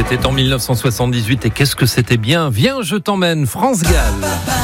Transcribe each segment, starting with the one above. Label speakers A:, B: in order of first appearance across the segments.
A: C'était en 1978 et qu'est-ce que c'était bien. Viens, je t'emmène, France Gall.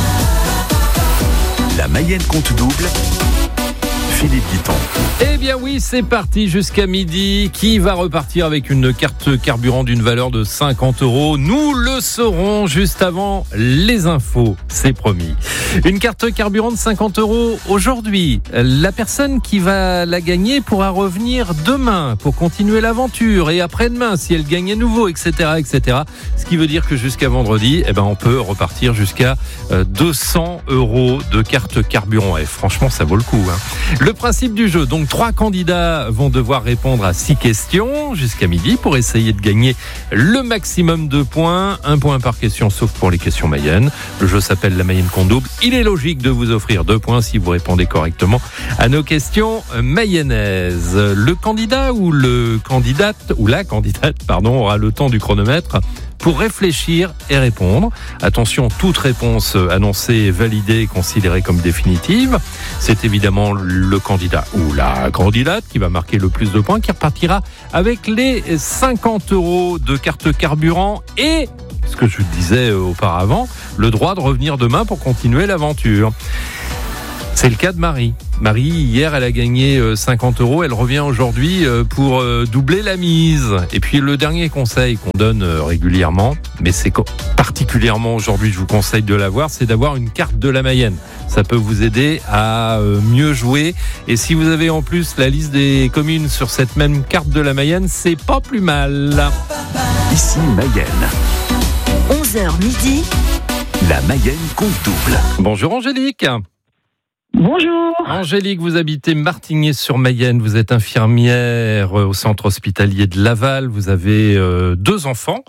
B: La Mayenne compte double. Philippe Guiton.
A: Eh bien oui, c'est parti jusqu'à midi. Qui va repartir avec une carte carburant d'une valeur de 50 €? Nous le saurons juste avant les infos, c'est promis. Une carte carburant de 50 € aujourd'hui. La personne qui va la gagner pourra revenir demain pour continuer l'aventure et après-demain si elle gagne à nouveau, etc., etc. Ce qui veut dire que jusqu'à vendredi, on peut repartir jusqu'à 200 € de carte carburant. Et franchement, ça vaut le coup. Le principe du jeu, donc 3 candidats vont devoir répondre à 6 questions jusqu'à midi pour essayer de gagner le maximum de points. 1 point par question, sauf pour les questions Mayenne. Le jeu s'appelle la Mayenne compte double. Il est logique de vous offrir 2 points si vous répondez correctement à nos questions mayennaises. Le candidat ou la candidate, aura le temps du chronomètre pour réfléchir et répondre. Attention, toute réponse annoncée, validée et considérée comme définitive. C'est évidemment le candidat ou la candidate qui va marquer le plus de points, qui repartira avec les 50 € de carte carburant et, ce que je disais auparavant, le droit de revenir demain pour continuer l'aventure. C'est le cas de Marie. Marie, hier, elle a gagné 50 €. Elle revient aujourd'hui pour doubler la mise. Et puis, le dernier conseil qu'on donne régulièrement, mais c'est particulièrement aujourd'hui, je vous conseille de l'avoir, c'est d'avoir une carte de la Mayenne. Ça peut vous aider à mieux jouer. Et si vous avez en plus la liste des communes sur cette même carte de la Mayenne, c'est pas plus mal.
B: Ici Mayenne.
C: 11h midi.
B: La Mayenne compte double.
A: Bonjour Angélique.
D: Bonjour.
A: Angélique, vous habitez Martigny-sur-Mayenne, vous êtes infirmière au centre hospitalier de Laval, vous avez 2 enfants,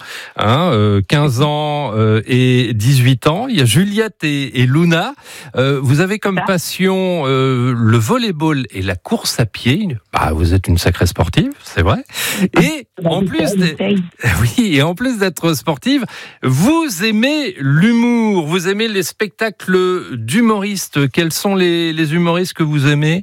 A: 15 ans et 18 ans, il y a Juliette et Luna. Vous avez comme passion le volley-ball et la course à pied. Vous êtes une sacrée sportive, c'est vrai. Et en plus d'être sportive, vous aimez l'humour, vous aimez les spectacles d'humoristes. Quels sont les humoristes que vous aimez?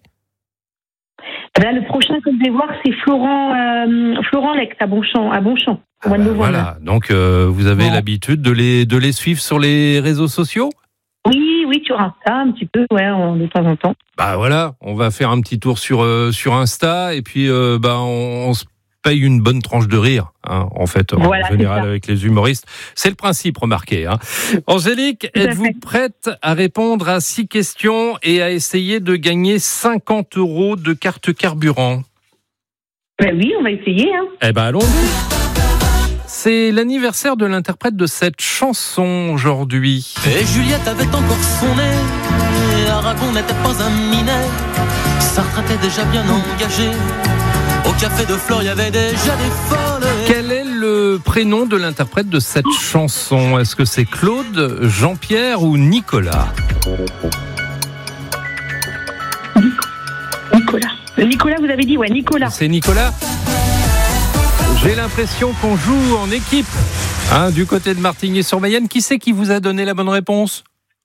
D: Le prochain que je vais voir, c'est Florent Lex à Bonchamp, au mois de novembre.
A: Voilà, donc vous avez l'habitude de les suivre sur les réseaux sociaux?
D: Oui, sur Insta, un petit peu, de temps en temps.
A: Voilà, on va faire un petit tour sur Insta et puis on se paye une bonne tranche de rire, en fait, en général avec les humoristes. C'est le principe, remarquez. Angélique, êtes-vous prête à répondre à 6 questions et à essayer de gagner 50 € de carte carburant?
D: Oui, on va essayer.
A: Allons-y. C'est l'anniversaire de l'interprète de cette chanson aujourd'hui.
E: Et Juliette avait encore son nez, et Aragon n'était pas un minet, Sartre était déjà bien engagé, au café de Flore il y avait déjà des folles.
A: Quel est le prénom de l'interprète de cette chanson? Est-ce que c'est Claude, Jean-Pierre ou Nicolas?
D: Nicolas, vous avez dit, Nicolas.
A: C'est Nicolas. J'ai l'impression qu'on joue en équipe, du côté de Martigny-sur-Mayenne. Qui c'est qui vous a donné la bonne réponse?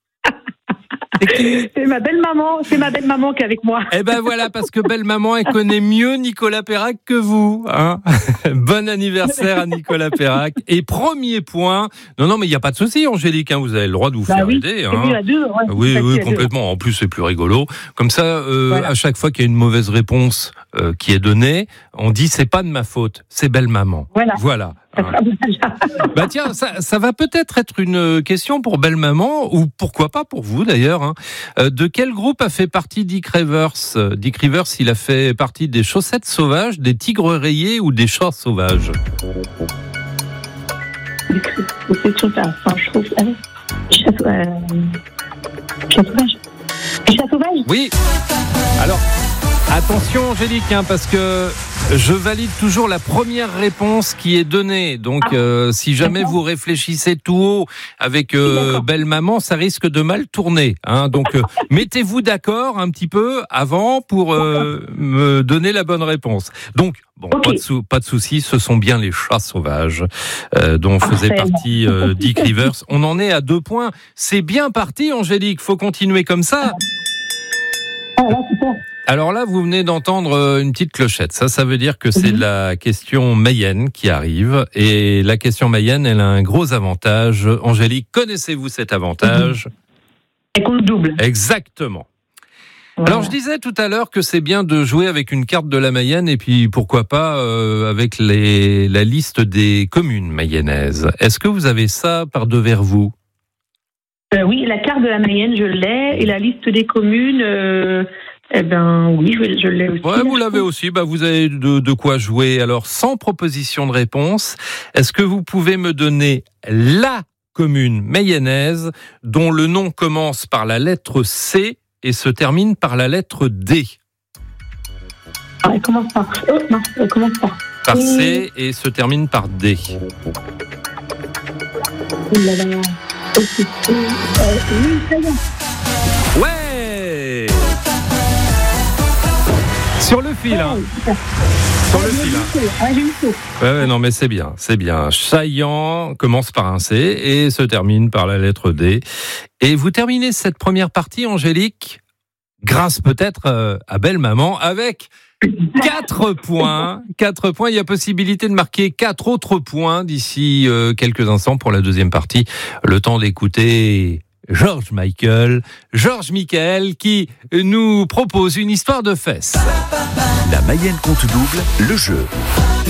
D: C'est ma belle-maman qui est avec moi.
A: Voilà, parce que belle-maman, elle connaît mieux Nicolas Perrac que vous. Bon anniversaire à Nicolas Perrac. Et premier point. Non, mais il n'y a pas de souci, Angélique, vous avez le droit de vous faire aider.
D: C'est mieux à deux.
A: Oui, complètement. En plus, c'est plus rigolo. Comme ça, à chaque fois qu'il y a une mauvaise réponse qui est donnée, on dit c'est pas de ma faute, c'est belle-maman. Voilà. Tiens, ça va peut-être être une question pour belle-maman, ou pourquoi pas pour vous d'ailleurs. De quel groupe a fait partie Dick Rivers? Dick Rivers, il a fait partie des Chaussettes Sauvages, des Tigres Rayés ou des Chats Sauvages?
D: Chat Sauvage.
A: Oui. Alors, attention Angélique, parce que je valide toujours la première réponse qui est donnée. Donc, si jamais vous réfléchissez tout haut avec belle maman, ça risque de mal tourner. Donc, mettez-vous d'accord un petit peu avant pour me donner la bonne réponse. Donc, pas de souci, ce sont bien les Chats Sauvages dont faisait partie Dick Rivers. On en est à 2 points. C'est bien parti, Angélique. Faut continuer comme ça. Alors là, vous venez d'entendre une petite clochette. Ça veut dire que c'est la question Mayenne qui arrive. Et la question Mayenne, elle a un gros avantage. Angélique, connaissez-vous cet avantage ?
D: Elle compte double.
A: Exactement.
D: Voilà.
A: Alors je disais tout à l'heure que c'est bien de jouer avec une carte de la Mayenne et puis pourquoi pas avec la liste des communes mayennaises. Est-ce que vous avez ça par devers vous ?
D: Oui, la carte de la Mayenne, je l'ai. Et la liste des communes, oui, je l'ai aussi.
A: Ouais, vous l'avez aussi. Vous avez de quoi jouer. Alors, sans proposition de réponse, est-ce que vous pouvez me donner la commune mayonnaise dont le nom commence par la lettre C et se termine par la lettre D ?
D: Elle commence par... elle commence par...
A: Par C et se termine par D. Ouais. Sur le fil, hein. Sur le fil, hein. Ouais, non, mais c'est bien. Chaillant commence par un C et se termine par la lettre D. Et vous terminez cette première partie, Angélique, grâce peut-être à Belle Maman, avec 4 points. 4 points. Il y a possibilité de marquer 4 autres points d'ici quelques instants pour la deuxième partie. Le temps d'écouter George Michael qui nous propose une histoire de fesses.
B: La Mayenne compte double, le jeu.